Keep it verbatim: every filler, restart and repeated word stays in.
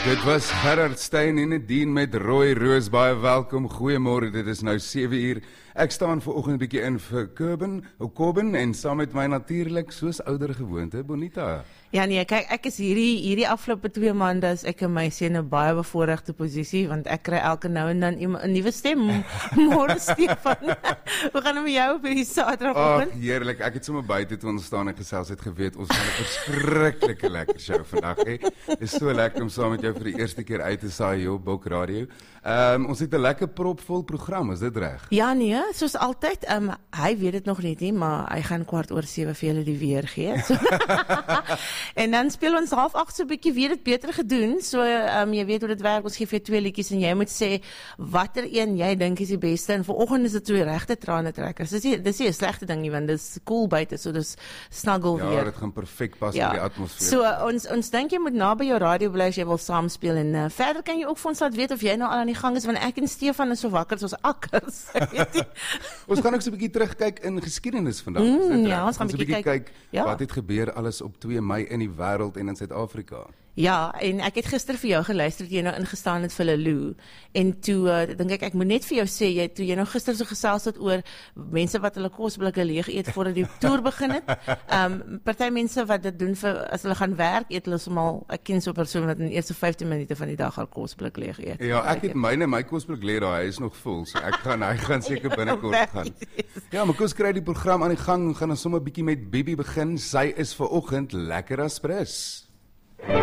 Dit was Gerard Stein en Nadine met Roy Roos. Baie welkom, goeiemôre, dit is nou sewe uur. Ek staan vanoggend 'n bietjie in vir Kobben, Kobben en saam met my natuurlik soos ouer gewoonte, Bonita. Ja nee, kyk, ek is hierdie hierdie afgelope twee maande is ek en my sien 'n baie bevoordeelde posisie want ek kry elke nou en dan 'n nuwe stem. Môre Stefan. We gaan met jou op hierdie Saterdagoggend. Ag, heerlik. Ek het sommer buite toe ons staan en gesels het geweet ons gaan 'n verskriklike lekker show vandag hê. Dit is so lekker om saam met jou vir die eerste keer uit te saai hier op Bok Radio. Ehm um, ons het 'n lekker propvol program, is dit reg? Ja nee, soos altyd. Um, hy weet dit nog net nie, maar hy gaan kwart oor sewe vir julle die weer gee. So. En dan speel ons half agt so 'n bietjie weer dit beter gedoen. So um, jy weet hoe dit werk. Ons gee vir jou twee liedjies en jy moet sê watter een jy dink is die beste. En vanoggend is dit twee regte trane trekkers. Dis nie dis nie 'n slegte ding nie want dis cool buite, so dis snuggle ja, weer. Ja, dit gaan perfek pas ja. by die atmosfeer. So uh, ons ons dink jy moet naby jou radio bly as jy wil saamspeel en uh, verder kan jy ook vir ons laat weet of jy nou al aan die gang is want ek en Stefan is so wakker soos akkers. Ons gaan ook so 'n bietjie terugkyk in geskiedenis vandag. Mm, ja, ons gaan 'n bietjie kyk, kyk ja. wat het gebeur alles op twee Mei in die wêreld en in Suid-Afrika. Ja, en ek het gister vir jou geluister toe jy nou ingestaan het vir Lulu. En toe uh, dink ek ek moet net vir jou sê jy toe jy nou gister so gesels het oor mense wat hulle kosblikke leeg eet voordat die toer begin het. Ehm um, party mense wat dit doen vir as hulle gaan werk eet hulle somal ek ken so 'n persoon wat in die eerste vyftien minute van die dag al kosblik leeg eet. Ja, ek het myne my kosblik lê daar, hy is nog vol, so ek gaan hy gaan seker binnekort gaan. Ja, maar kos kry die program aan die gang, gaan ons sommer 'n bietjie met Bibi begin. Sy is ver oggend lekker as prins.